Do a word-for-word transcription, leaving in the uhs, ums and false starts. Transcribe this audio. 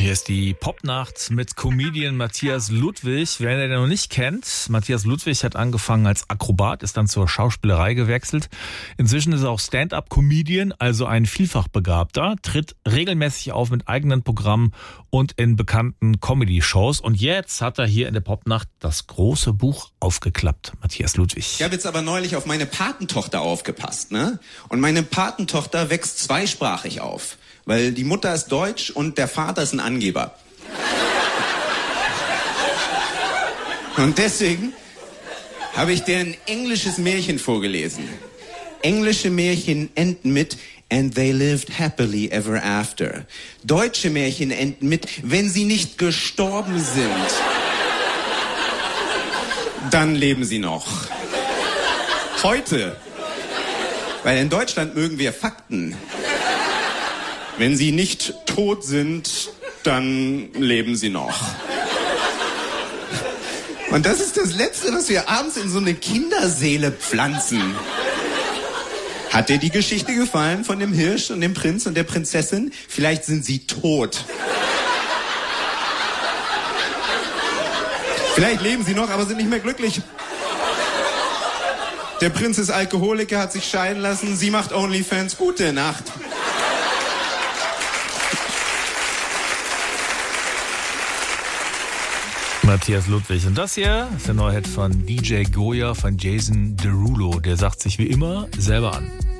Hier ist die Popnacht mit Comedian Matthias Ludwig. Wer den noch nicht kennt, Matthias Ludwig hat angefangen als Akrobat, ist dann zur Schauspielerei gewechselt. Inzwischen ist er auch Stand-up-Comedian, also ein Vielfachbegabter, tritt regelmäßig auf mit eigenen Programmen und in bekannten Comedy-Shows. Und jetzt hat er hier in der Popnacht das große Buch aufgeklappt. Matthias Ludwig. Ich habe jetzt aber neulich auf meine Patentochter aufgepasst, ne? Und meine Patentochter wächst zweisprachig auf. Weil die Mutter ist deutsch und der Vater ist ein Angeber. Und deswegen habe ich dir ein englisches Märchen vorgelesen. Englische Märchen enden mit "And they lived happily ever after". Deutsche Märchen enden mit "Wenn sie nicht gestorben sind, dann leben sie noch". Heute. Weil in Deutschland mögen wir Fakten. Wenn sie nicht tot sind, dann leben sie noch. Und das ist das Letzte, was wir abends in so eine Kinderseele pflanzen. Hat dir die Geschichte gefallen von dem Hirsch und dem Prinz und der Prinzessin? Vielleicht sind sie tot. Vielleicht leben sie noch, aber sind nicht mehr glücklich. Der Prinz ist Alkoholiker, hat sich scheiden lassen, sie macht Onlyfans. Gute Nacht. Matthias Ludwig. Und das hier ist der neue Hit von D J Goya von Jason Derulo. Der sagt sich wie immer selber an.